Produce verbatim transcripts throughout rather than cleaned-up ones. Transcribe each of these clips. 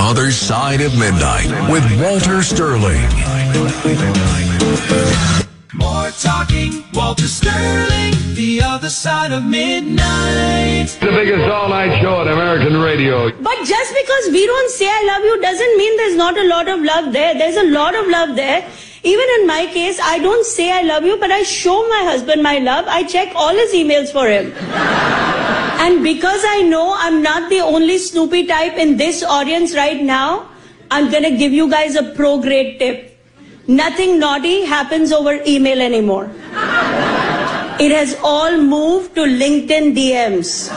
Other Side of Midnight with Walter Sterling. More talking, Walter Sterling, The Other Side of Midnight. The biggest all-night show on American radio. But just because we don't say I love you doesn't mean there's not a lot of love there. There's a lot of love there. Even in my case, I don't say I love you, but I show my husband my love. I check all his emails for him. And because I know I'm not the only Snoopy type in this audience right now, I'm going to give you guys a pro-grade tip. Nothing naughty happens over email anymore. It has all moved to LinkedIn D Ms.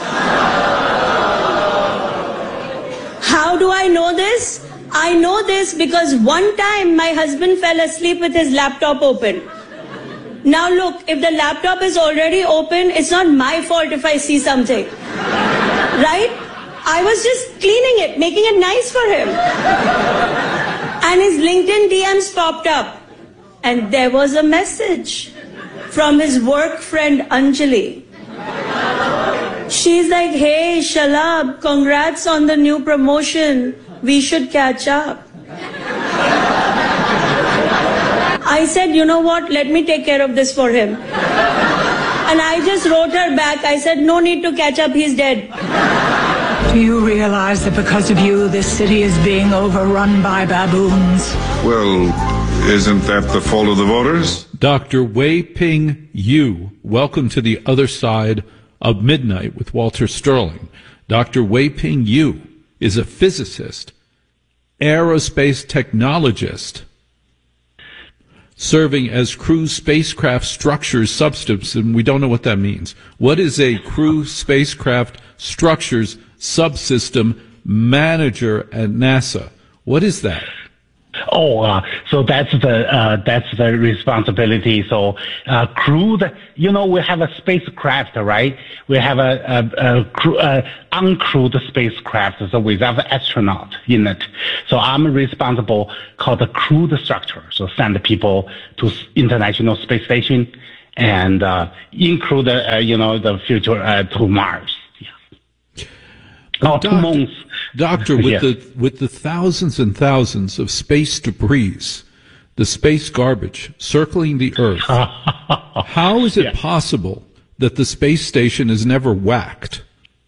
How do I know this? I know this because one time my husband fell asleep with his laptop open. Now look, if the laptop is already open, it's not my fault if I see something. Right? I was just cleaning it, making it nice for him. And his LinkedIn D Ms popped up. And there was a message from his work friend Anjali. She's like, hey, Shalab, congrats on the new promotion. We should catch up. I said, you know what? Let me take care of this for him. And I just wrote her back. I said, no need to catch up. He's dead. Do you realize that because of you, this city is being overrun by baboons? Well, isn't that the fault of the voters? Doctor Wei-Ping Yu, welcome to The Other Side of Midnight with Walter Sterling. Doctor Wei-Ping Yu is a physicist, aerospace technologist, serving as crew spacecraft structures subsystems, and we don't know what that means. What is a crew spacecraft structures subsystem manager at NASA? What is that? Oh, uh, so that's the uh, that's the responsibility. So, uh, crewed, you know, we have a spacecraft, right? We have a, a, a crew, uh, uncrewed spacecraft, so without an astronaut in it. So I'm responsible called the crewed structure. So send people to International Space Station and uh, include, uh, you know, the future uh, to Mars. Oh, two months. Doctor, with yeah. the with the thousands and thousands of space debris, the space garbage circling the Earth, how is it yeah. possible that the space station is never whacked?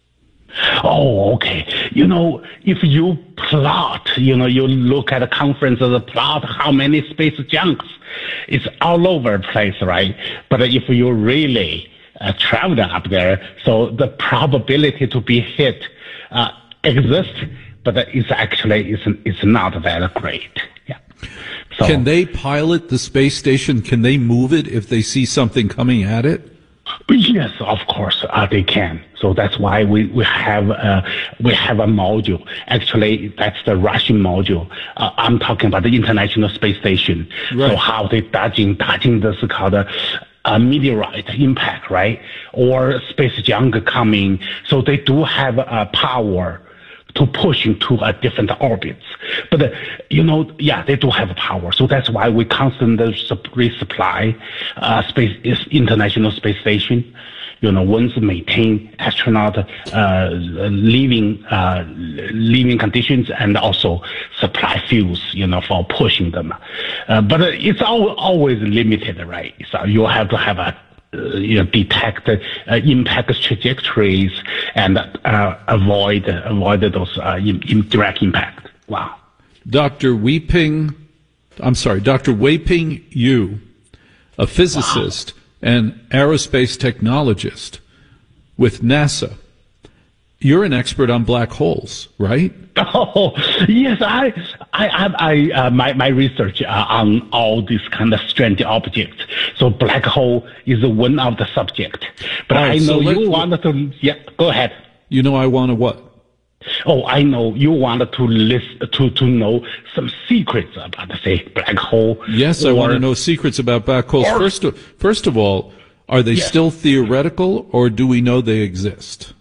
Oh, okay. You know, if you plot, you know, you look at a conference of the plot, how many space junks, it's all over the place, right? But if you really uh, travel up there, so the probability to be hit Uh, exists, but it's actually it's, it's not that great. Yeah. So, can they pilot the space station? Can they move it if they see something coming at it? Yes, of course, uh, they can. So that's why we we have uh, we have a module. Actually, that's the Russian module. Uh, I'm talking about the International Space Station. Right. So how they dodging dodging this called a a meteorite impact, right? Or space junk coming. So they do have a power to push into a different orbits. But, uh, you know, yeah, they do have power. So that's why we constantly resupply uh, space is International Space Station. You know, once maintain astronaut uh, living uh, living conditions and also supply fuels, you know, for pushing them. Uh, but it's al always limited, right? So you have to have a uh, you know, detect uh, impact trajectories and uh, avoid avoid those uh, in, in direct impact. Wow. Doctor Wei-Ping, I'm sorry, Doctor Wei-Ping Yu, a physicist. Wow. An aerospace technologist with NASA. You're an expert on black holes, right? Oh, yes. I, I, I, I uh, my, my research uh, on all these kind of strange objects. So black hole is one of the subject. But right, I know so you wanted to, yeah, go ahead. You know I want to what? Oh, I know you wanted to list to to know some secrets about, say, black hole. Yes, or, I want to know secrets about black holes. Or, first, of, first of all, are they yes. still theoretical, or do we know they exist?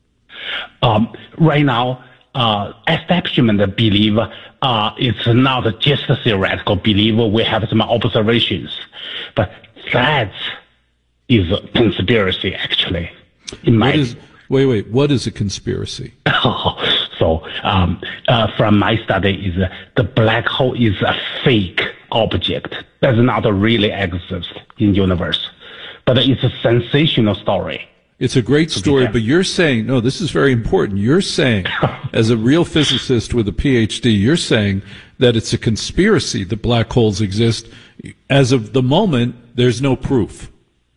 Um, right now, uh, establishment believe uh, it's not just a theoretical belief. We have some observations, but that is a conspiracy, actually. In my what is, Wait, wait. What is a conspiracy? Oh, so So um, uh, from my study, is uh, the black hole is a fake object, does not really exist in universe, but it's a sensational story. It's a great story, but you're saying, no, this is very important. You're saying, as a real physicist with a P H D, you're saying that it's a conspiracy that black holes exist. As of the moment, there's no proof.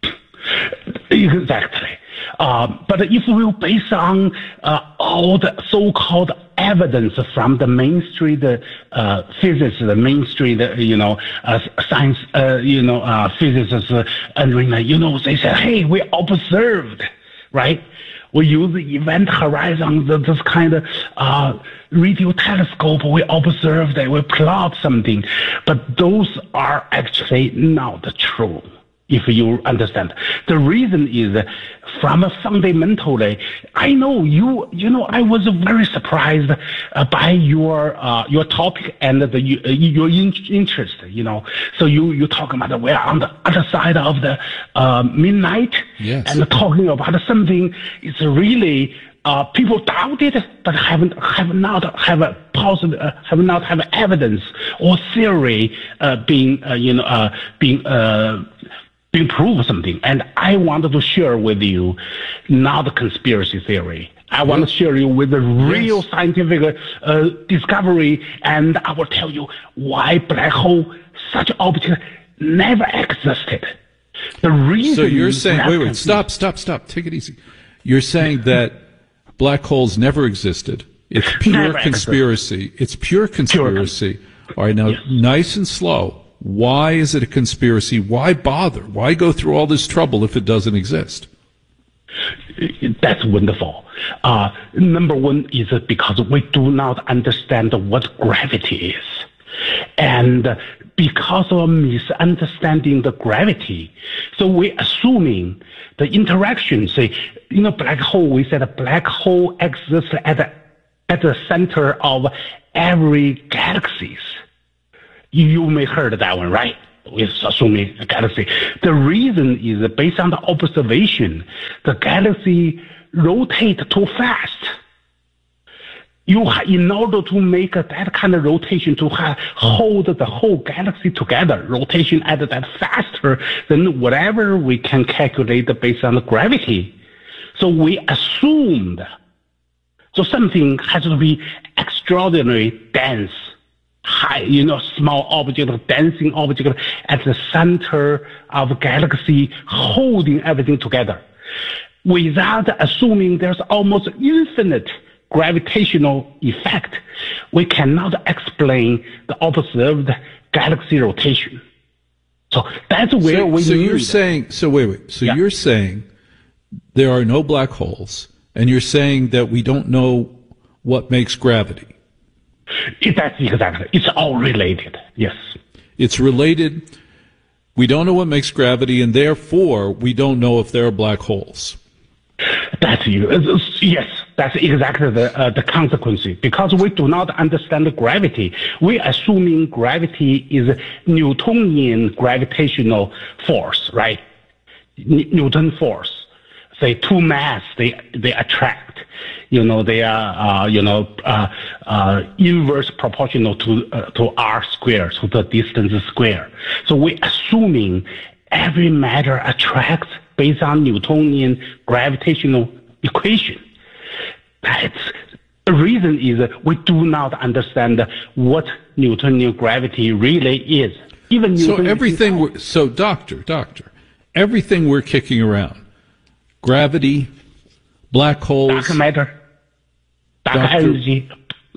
Exactly. Uh, but if we base on uh, all the so-called evidence from the mainstream uh, physics, the mainstream, you know, uh, science, uh, you know, uh, physicists, uh, and you know, they say, hey, we observed, right? We use the event horizon, the, this kind of uh, radio telescope. We observed that we plot something, but those are actually not true. If you understand, the reason is from a fundamentally, I know you, you know, I was very surprised uh, by your, uh, your topic and the, uh, your in- interest, you know. So you, you talk about we're on the other side of the, uh, midnight, yes, and talking about something is really, uh, people doubt it, but haven't, have not have a positive, uh, have not have evidence or theory, uh, being, uh, you know, uh, being, uh, being proved something. And I wanted to share with you not a conspiracy theory. I want to share you with the real yes. scientific uh, discovery, and I will tell you why black hole, such object, never existed. The reason. So you're saying, wait, wait, stop, stop, stop. Take it easy. You're saying that black holes never existed. It's pure never conspiracy. Existed. It's pure conspiracy. Pure. All right, now, yes. nice and slow. Why is it a conspiracy? Why bother? Why go through all this trouble if it doesn't exist? That's wonderful. Uh, number one is because we do not understand what gravity is. And because of misunderstanding the gravity, so we're assuming the interaction, say, you know, black hole, we said a black hole exists at the, at the center of every galaxies. You may heard that one, right? With assuming a galaxy. The reason is based on the observation, the galaxy rotate too fast. You, in order to make that kind of rotation to hold the whole galaxy together, rotation at that faster than whatever we can calculate based on the gravity. So we assumed, so something has to be extraordinarily dense. High, you know, small object, dancing object at the center of a galaxy, holding everything together. Without assuming there's almost infinite gravitational effect, we cannot explain the observed galaxy rotation. So that's where so, we so need. you're saying, so wait, wait. So yeah. you're saying there are no black holes, and you're saying that we don't know what makes gravity. It, that's exactly. It's all related. Yes. It's related. We don't know what makes gravity, and therefore we don't know if there are black holes. That's yes. That's exactly the uh, the consequence. Because we do not understand the gravity, we assuming gravity is Newtonian gravitational force, right? N- Newton force. Say two mass, they they attract. You know, they are, uh, you know, uh, uh, inverse proportional to uh, to r squared, to the distance square. So we're assuming every matter attracts based on Newtonian gravitational equation. That's the reason is that we do not understand what Newtonian gravity really is. Even so, Newton everything. We're, so, doctor, doctor, everything we're kicking around, gravity, black holes, dark matter. Dark Doctor, energy.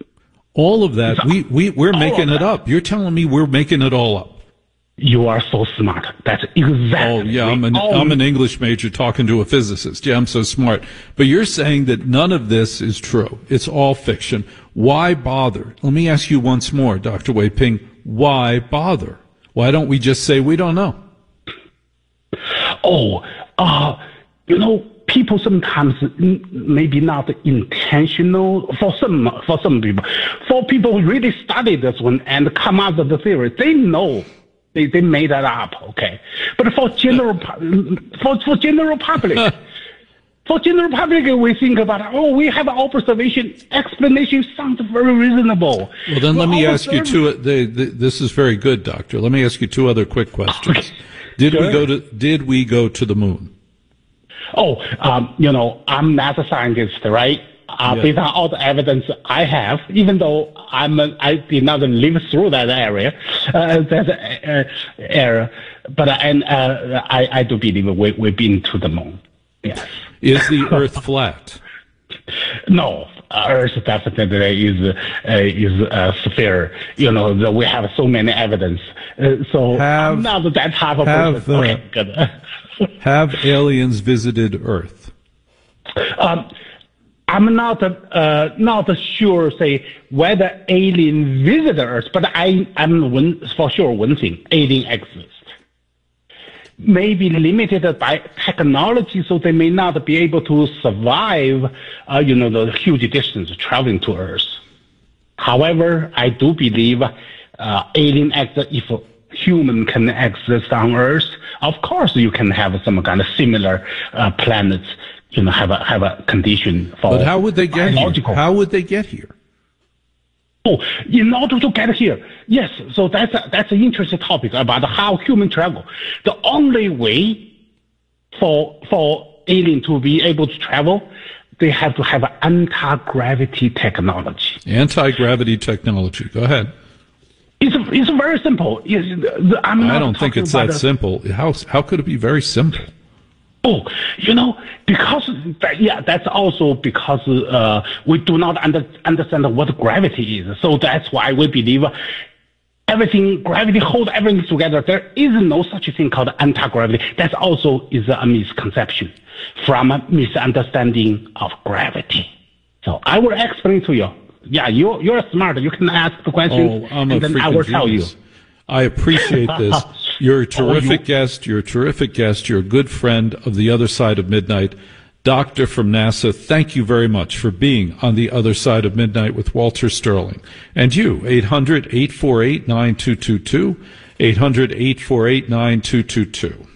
All of that, we, we, we're making it up. You're telling me we're making it all up. You are so smart. That's exactly. Oh, yeah, I'm an, all... I'm an English major talking to a physicist. Yeah, I'm so smart. But you're saying that none of this is true. It's all fiction. Why bother? Let me ask you once more, Doctor Wei Ping, why bother? Why don't we just say we don't know? Oh, uh, you know, people sometimes maybe not intentional for some for some people. For people who really study this one and come up with the theory, they know they, they made that up, okay. But for general for for general public, For general public, we think about, oh, we have observation. Explanation sounds very reasonable. Well, then let Well, me our ask you service- two. They, they, this is very good, Doctor. Let me ask you two other quick questions. Okay. Did we Sure. go to Did we go to the moon? Oh, um, you know, I'm not a scientist, right? Uh, Yeah. Based on all the evidence I have, even though I'm, a, I did not live through that area, uh, that uh, era, but uh, and uh, I, I do believe we, we've been to the moon. Yes. Is the Earth flat? No, Earth definitely is uh, is a sphere. You know, the, we have so many evidence. Uh, so Have- I'm not that type of have, person. uh, Okay, good. Have aliens visited Earth? um, I'm not uh, not sure, say whether alien visit Earth, but I am one, for sure one thing: alien exists. Maybe limited by technology, so they may not be able to survive, uh, you know, the huge distance traveling to Earth. However, I do believe uh, alien exist. If human can exist on Earth, of course you can have some kind of similar uh, planets. You know, have a have a condition for. But how would they get here? biological. How would they get here? Oh, in order to get here, yes. So that's a, that's an interesting topic about how human travel. The only way for for alien to be able to travel, they have to have anti-gravity technology. Anti-gravity technology. Go ahead. It's it's very simple. It's, I'm not I don't think talking it's about that a- simple. How how could it be very simple? Oh, you know, because that, yeah, that's also because uh, we do not under, understand what gravity is. So that's why we believe everything gravity holds everything together. There is no such thing called anti-gravity. That also is a misconception from a misunderstanding of gravity. So I will explain to you. Yeah, you you're smart. You can ask the question, Oh, I'm a and then I freaking will tell you. genius. I appreciate this. You're a terrific you- guest. You're a terrific guest. You're a good friend of the other side of midnight. Doctor from NASA, thank you very much for being on the other side of midnight with Walter Sterling. And you, eight hundred, eight four eight, nine two two two, eight hundred, eight four eight, nine two two two.